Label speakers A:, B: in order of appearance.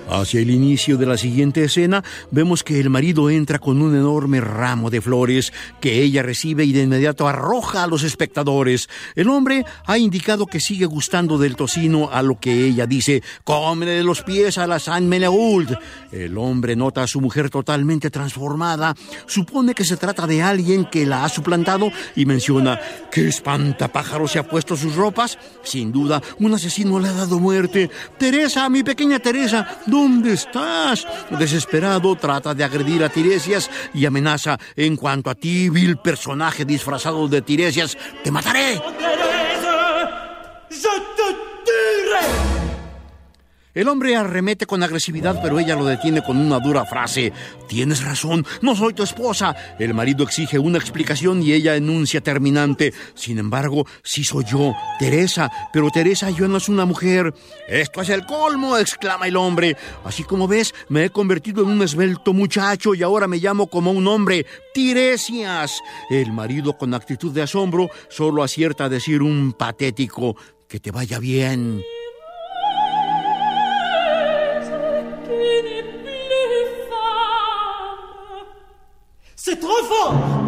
A: Hacia el inicio de la siguiente escena, vemos que el marido entra con un enorme ramo de flores que ella recibe y de inmediato arroja a los espectadores. El hombre ha indicado que sigue gustando del tocino, a lo que ella dice: «Cómele de los pies a la Saint Menehould». El hombre nota a su mujer totalmente transformada, supone que se trata de alguien que la ha suplantado y menciona: «¿Qué espantapájaro se ha puesto sus ropas? Sin duda, un asesino le ha dado muerte. Teresa, mi pequeña Teresa, ¿dónde estás?». Desesperado, trata de agredir a Tiresias y amenaza: «En cuanto a ti, vil personaje disfrazado de Tiresias, te mataré». El hombre arremete con agresividad, pero ella lo detiene con una dura frase: «Tienes razón, no soy tu esposa». El marido exige una explicación y ella enuncia terminante: «Sin embargo, sí soy yo, Teresa, pero Teresa ya no es una mujer». «Esto es el colmo», exclama el hombre. «Así como ves, me he convertido en un esbelto muchacho y ahora me llamo como un hombre, Tiresias». El marido, con actitud de asombro, solo acierta a decir un patético: «Que te vaya bien».
B: C'est trop fort!